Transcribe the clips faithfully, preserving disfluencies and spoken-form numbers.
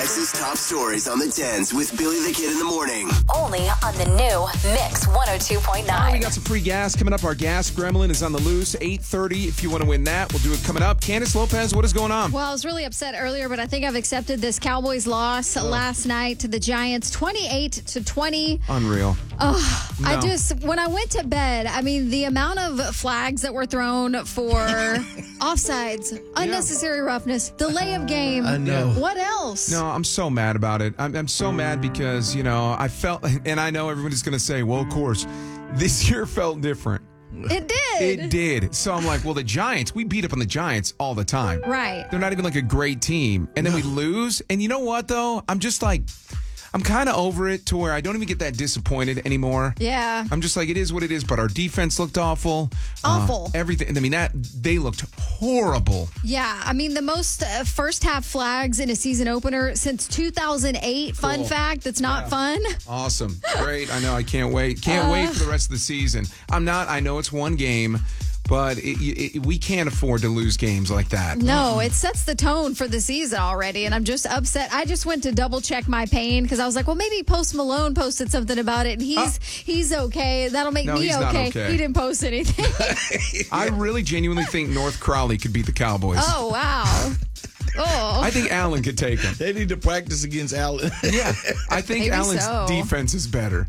Texas top stories on the tens with Billy the Kid in the morning. Only on the new Mix one oh two point nine. Oh, we got some free gas coming up. Our gas gremlin is on the loose. eight thirty if you want to win that. We'll do it coming up. Candace Lopez, what is going on? Well, I was really upset earlier, but I think I've accepted this Cowboys loss oh. last night to the Giants, twenty-eight to twenty. Unreal. Oh, no. I just, when I went to bed, I mean, the amount of flags that were thrown for offsides, unnecessary yeah. roughness, delay of game. I know. What else? No, I'm so mad about it. I'm, I'm so mad because, you know, I felt, and I know everybody's going to say, well, of course, this year felt different. It did. It did. So I'm like, well, the Giants, we beat up on the Giants all the time. Right. They're not even like a great team. And then no. we lose. And you know what, though? I'm just like, I'm kind of over it to where I don't even get that disappointed anymore. Yeah. I'm just like, it is what it is. But our defense looked awful. Awful. Uh, everything. I mean, that they looked horrible. Yeah. I mean, the most uh, first half flags in a season opener since two thousand eight. Cool. Fun fact. That's not yeah. fun. Awesome. Great. I know. I can't wait. Can't uh, wait for the rest of the season. I'm not. I know it's one game. But it, it, we can't afford to lose games like that. No, it sets the tone for the season already, and I'm just upset. I just went to double check my pain because I was like, well, maybe Post Malone posted something about it, and he's uh, he's okay. That'll make no, me he's okay. Not okay. He didn't post anything. I really genuinely think North Crowley could beat the Cowboys. Oh, wow. Oh. I think Allen could take him. They need to practice against Allen. Yeah, I think maybe Allen's so. defense is better.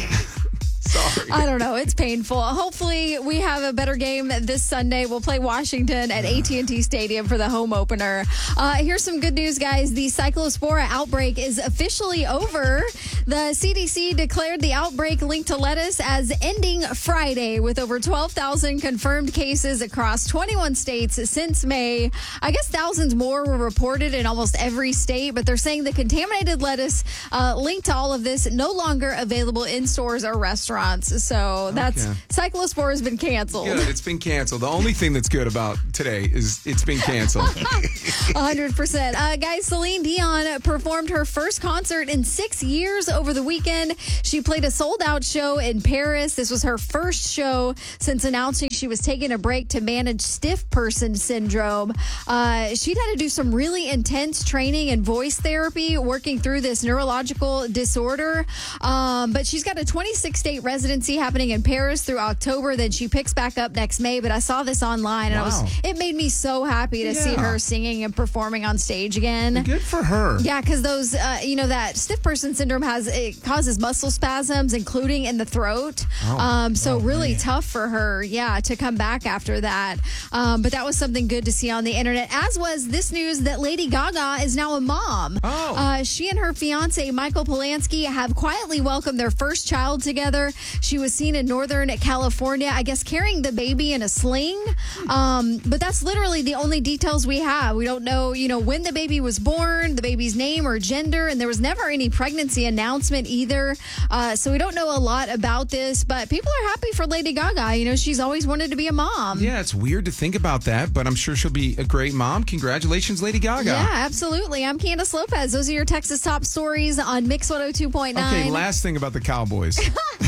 Sorry. I don't know. It's painful. Hopefully, we have a better game this Sunday. We'll play Washington at A T and T Stadium for the home opener. Uh, here's some good news, guys. The Cyclospora outbreak is officially over. The C D C declared the outbreak linked to lettuce as ending Friday with over twelve thousand confirmed cases across twenty-one states since May. I guess thousands more were reported in almost every state, but they're saying the contaminated lettuce uh, linked to all of this no longer available in stores or restaurants. So that's okay. Cyclospora has been canceled. Good. It's been canceled. The only thing that's good about today is it's been canceled. one hundred percent. Uh, guys, Celine Dion performed her first concert in six years over the weekend. She played a sold-out show in Paris. This was her first show since announcing she was taking a break to manage stiff person syndrome. Uh, she'd had to do some really intense training and voice therapy working through this neurological disorder. Um, but she's got a twenty-six state residency happening in Paris through October. Then she picks back up next May. But I saw this online, and wow. I was it made me so happy to yeah. see her singing and performing on stage again. Good for her. Yeah, because those, uh, you know, that stiff person syndrome has it causes muscle spasms, including in the throat. Oh. Um, so oh, really man. tough for her, yeah, to come back after that. Um, but that was something good to see on the internet. As was this news that Lady Gaga is now a mom. Oh. Uh, she and her fiance Michael Polanski have quietly welcomed their first child together. She was seen in Northern California, I guess, carrying the baby in a sling. Um, but that's literally the only details we have. We don't know, you know, when the baby was born, the baby's name or gender, and there was never any pregnancy announcement either. Uh, so we don't know a lot about this, but people are happy for Lady Gaga. You know, she's always wanted to be a mom. Yeah, it's weird to think about that, but I'm sure she'll be a great mom. Congratulations, Lady Gaga. Yeah, absolutely. I'm Candace Lopez. Those are your Texas top stories on Mix one oh two point nine. Okay, last thing about the Cowboys.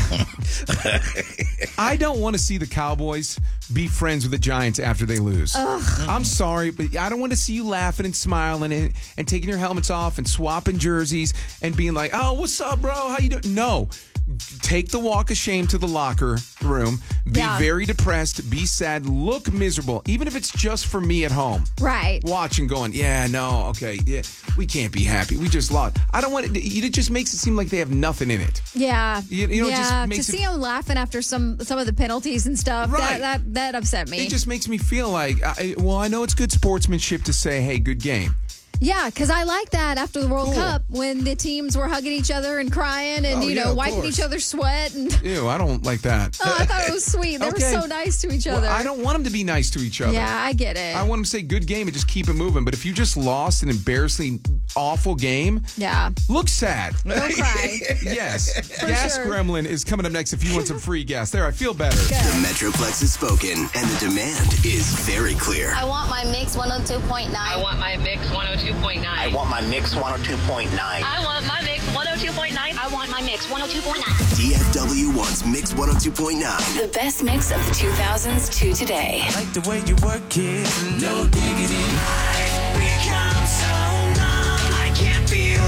I don't want to see the Cowboys be friends with the Giants after they lose. Ugh. I'm sorry, but I don't want to see you laughing and smiling and, and taking your helmets off and swapping jerseys and being like, oh, what's up, bro? How you doing? No. Take the walk of shame to the locker room. Be yeah. very depressed. Be sad. Look miserable. Even if it's just for me at home. Right. Watching, going, yeah, no, okay, yeah, we can't be happy. We just lost. I don't want it. It just makes it seem like they have nothing in it. Yeah. You, you know, yeah. it just makes to it, see them laughing after some some of the penalties and stuff. Right. That that that upset me. It just makes me feel like, I, well, I know it's good sportsmanship to say, hey, good game. Yeah, because I like that after the World cool. Cup when the teams were hugging each other and crying and, oh, you yeah, know, wiping course. each other's sweat. And Ew, I don't like that. Oh, I thought it was sweet. They okay. were so nice to each other. Well, I don't want them to be nice to each other. Yeah, I get it. I want them to say good game and just keep it moving. But if you just lost an embarrassingly awful game, yeah, look sad. Don't cry. Yes. For Gas sure. Gremlin is coming up next if you want some free gas. There, I feel better. Good. The Metroplex has spoken, and the demand is very clear. I want my Mix one oh two point nine. I want my Mix one oh two point nine. I want my Mix one oh two point nine. I want my Mix one oh two point nine. I want my Mix one oh two point nine. D F W wants Mix one oh two point nine. The best mix of the two thousands to today. I like the way you work it. No diggity. I become so numb. I can't feel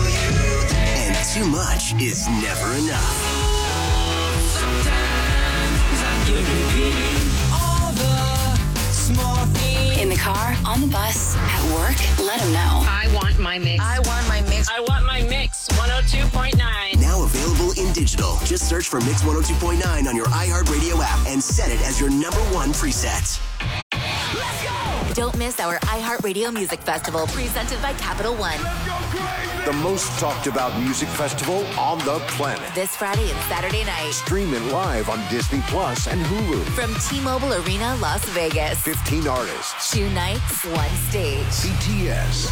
Too much is never enough. In the car, on the bus, at work, let them know. I want my mix. I want my mix. I want my mix. one oh two point nine. Now available in digital. Just search for Mix one oh two point nine on your iHeartRadio app and set it as your number one preset. Don't miss our iHeartRadio Music Festival presented by Capital One. The most talked about music festival on the planet. This Friday and Saturday night. Stream it live on Disney Plus and Hulu. From T-Mobile Arena, Las Vegas. fifteen artists. Two nights, one stage. B T S.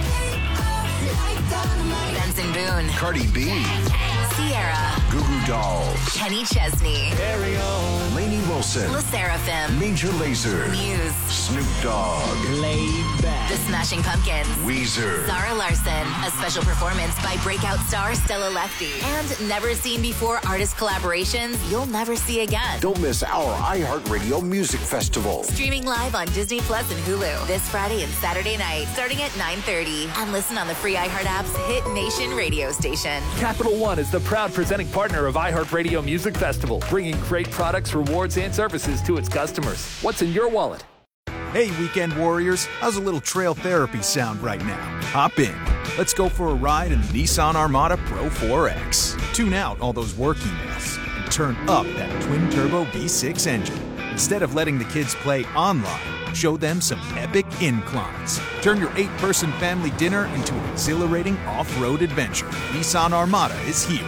Benson Boone. Cardi B. Sierra. Goo Goo Dolls. Kenny Chesney. Carry on. Lainey Wilson. La Seraphim. Major Lazer. Muse. Snoop Dogg. Laid back. The Smashing Pumpkins. Weezer. Zara Larson. A special performance by breakout star Stella Lefty. And never seen before artist collaborations you'll never see again. Don't miss our iHeartRadio Music Festival. Streaming live on Disney Plus and Hulu this Friday and Saturday night, starting at nine thirty. And listen on the free iHeart app's Hit Nation radio station. Capital One is the proud presenting partner of iHeartRadio Music Festival, bringing great products, rewards, and services to its customers. What's in your wallet? Hey, weekend warriors, how's a little trail therapy sound right now? Hop in. Let's go for a ride in the Nissan Armada Pro four X. Tune out all those work emails and turn up that twin-turbo V six engine. Instead of letting the kids play online, show them some epic inclines. Turn your eight-person family dinner into an exhilarating off-road adventure. Nissan Armada is here.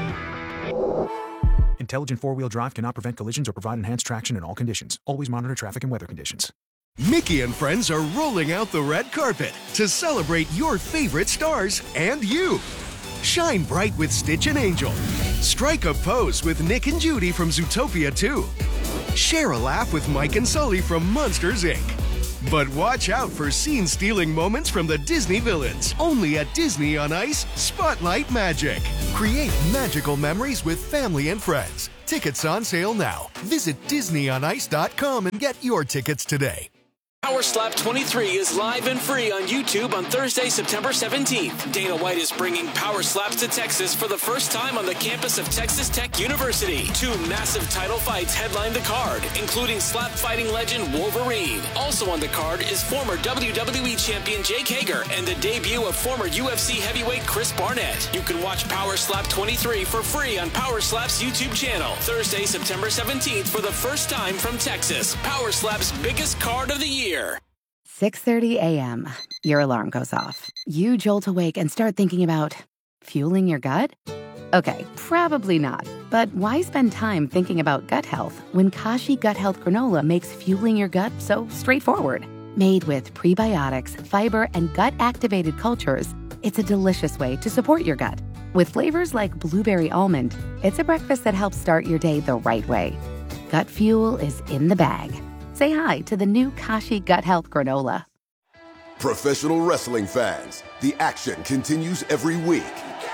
Intelligent four-wheel drive cannot prevent collisions or provide enhanced traction in all conditions. Always monitor traffic and weather conditions. Mickey and friends are rolling out the red carpet to celebrate your favorite stars and you. Shine bright with Stitch and Angel. Strike a pose with Nick and Judy from Zootopia two. Share a laugh with Mike and Sully from Monsters, Incorporated. But watch out for scene-stealing moments from the Disney villains. Only at Disney on Ice Spotlight Magic. Create magical memories with family and friends. Tickets on sale now. Visit disney on ice dot com and get your tickets today. Power Slap twenty-three is live and free on YouTube on Thursday, September seventeenth. Dana White is bringing Power Slaps to Texas for the first time on the campus of Texas Tech University. Two massive title fights headline the card, including slap fighting legend Wolverine. Also on the card is former W W E champion Jake Hager and the debut of former U F C heavyweight Chris Barnett. You can watch Power Slap twenty-three for free on Power Slap's YouTube channel. Thursday, September seventeenth for the first time from Texas. Power Slap's biggest card of the year. six thirty a.m. Your alarm goes off. You jolt awake and start thinking about fueling your gut? Okay, probably not. But why spend time thinking about gut health when Kashi Gut Health Granola makes fueling your gut so straightforward? Made with prebiotics, fiber, and gut-activated cultures, it's a delicious way to support your gut. With flavors like blueberry almond, it's a breakfast that helps start your day the right way. Gut fuel is in the bag. Say hi to the new Kashi Gut Health Granola. Professional wrestling fans, the action continues every week.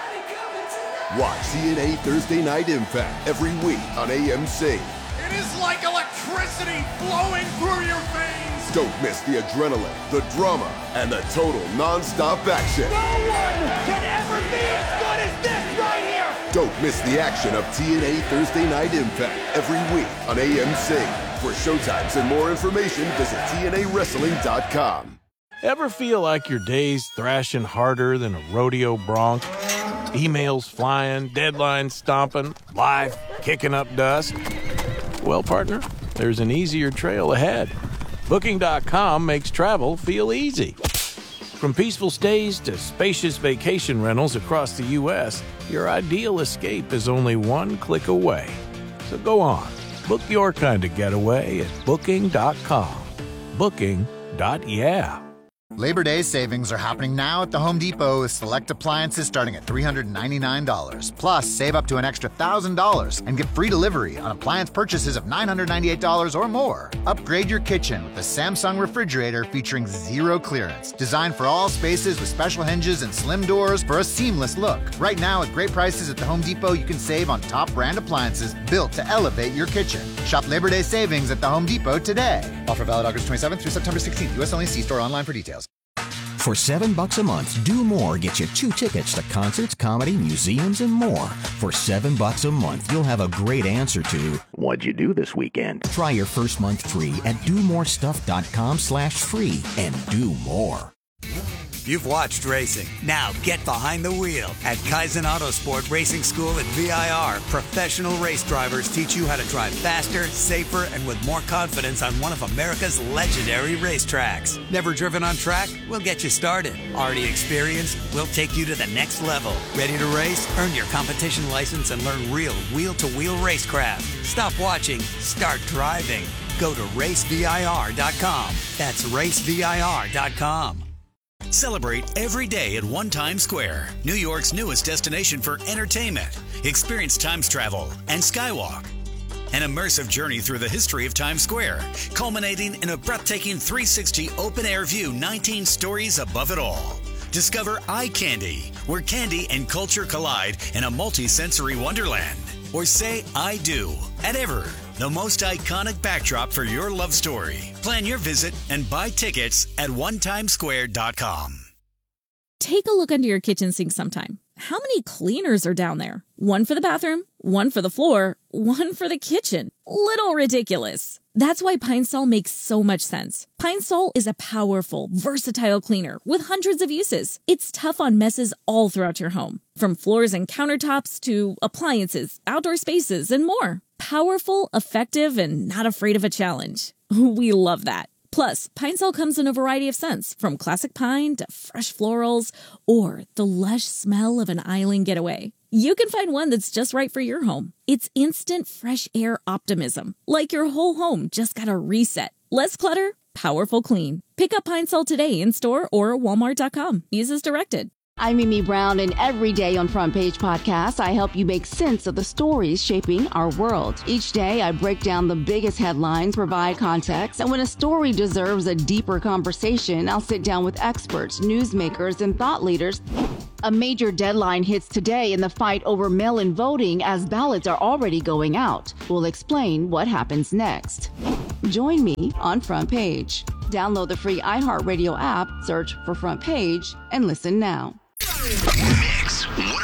Watch T N A Thursday Night Impact every week on A M C. It is like electricity flowing through your veins. Don't miss the adrenaline, the drama, and the total non-stop action. No one can ever be as good as this right here. Don't miss the action of T N A Thursday Night Impact every week on A M C. For showtimes and more information, visit T N A wrestling dot com. Ever feel like your day's thrashing harder than a rodeo bronc? Emails flying, deadlines stomping, life kicking up dust? Well, partner, there's an easier trail ahead. Booking dot com makes travel feel easy. From peaceful stays to spacious vacation rentals across the U S, your ideal escape is only one click away. So go on. Book your kind of getaway at Booking dot com. Booking. Yeah. Labor Day savings are happening now at the Home Depot with select appliances starting at three hundred ninety-nine dollars. Plus, save up to an extra one thousand dollars and get free delivery on appliance purchases of nine hundred ninety-eight dollars or more. Upgrade your kitchen with the Samsung refrigerator featuring zero clearance. Designed for all spaces with special hinges and slim doors for a seamless look. Right now, at great prices at the Home Depot, you can save on top brand appliances built to elevate your kitchen. Shop Labor Day savings at the Home Depot today. Offer valid August twenty-seventh through September sixteenth. U S only. See store online for details. For seven bucks a month, Do More gets you two tickets to concerts, comedy, museums, and more. For seven bucks a month, you'll have a great answer to, what'd you do this weekend? Try your first month free at DoMoreStuff.com slash free and do more. You've watched racing. Now get behind the wheel. At Kaizen Autosport Racing School at V I R, professional race drivers teach you how to drive faster, safer, and with more confidence on one of America's legendary racetracks. Never driven on track? We'll get you started. Already experienced? We'll take you to the next level. Ready to race? Earn your competition license and learn real wheel-to-wheel racecraft. Stop watching. Start driving. Go to race V I R dot com. That's race V I R dot com. Celebrate every day at One Times Square, New York's newest destination for entertainment. Experience Times Travel and Skywalk. An immersive journey through the history of Times Square, culminating in a breathtaking three sixty open-air view, nineteen stories above it all. Discover Eye Candy, where candy and culture collide in a multi-sensory wonderland. Or say I do at Ever, the most iconic backdrop for your love story. Plan your visit and buy tickets at one times square dot com. Take a look under your kitchen sink sometime. How many cleaners are down there? One for the bathroom, one for the floor, one for the kitchen. Little ridiculous. That's why Pine Sol makes so much sense. Pine Sol is a powerful, versatile cleaner with hundreds of uses. It's tough on messes all throughout your home, from floors and countertops to appliances, outdoor spaces, and more. Powerful, effective, and not afraid of a challenge. We love that. Plus, Pine Sol comes in a variety of scents, from classic pine to fresh florals, or the lush smell of an island getaway. You can find one that's just right for your home. It's instant fresh air optimism, like your whole home just got a reset. Less clutter, powerful clean. Pick up Pine Sol today in store or walmart dot com. Use as directed. I'm Mimi Brown, and every day on Front Page Podcast, I help you make sense of the stories shaping our world. Each day, I break down the biggest headlines, provide context, and when a story deserves a deeper conversation, I'll sit down with experts, newsmakers, and thought leaders. A major deadline hits today in the fight over mail-in voting as ballots are already going out. We'll explain what happens next. Join me on Front Page. Download the free iHeartRadio app, search for Front Page, and listen now. Mix one